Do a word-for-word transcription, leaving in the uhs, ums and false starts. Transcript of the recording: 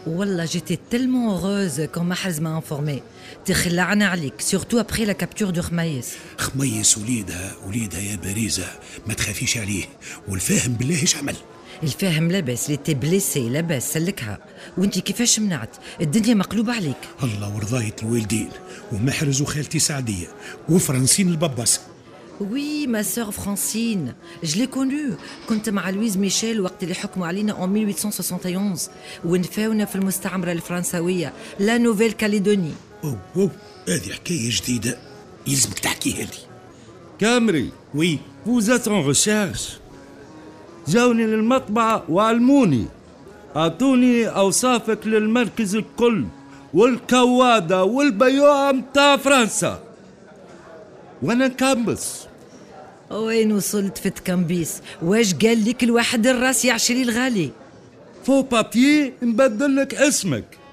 والله j'étais tellement heureuse quand Mahrez m'a informé. تخلعنا عليك surtout après la capture de خميس. خميس وليدها وليدها يا باريزة، ما تخافيش عليه، والفاهم بالله ايش عمل. الفاهم لاباس، ليتي بليسي لاباس، سلكها. وانتي كيفاش منعت؟ الدنيا مقلوبة عليك. الله ورضاية الوالدين ومحرز وخالتي سعدية وفرنسين البباس. وي ما سور فرانسين جلي كونو، كنت مع لويز ميشيل وقت اللي حكموا علينا en mille huit cent soixante et onze ونفاونا في المستعمرة الفرنسوية لا نوفيل كاليدوني. أوه أوه هذه حكاية جديدة يلزمك تحكيها لي. كامري وي vous êtes en recherche. جاوني للمطبعة وعلموني، أعطوني أوصافك للمركز الكل والكوادة والبيوع متاع فرنسا وانا نكمبس. وين وصلت في تكمبيس؟ واش قال لك الواحد الراس يا عشري الغالي؟ فو بابيي نبدل لك اسمك.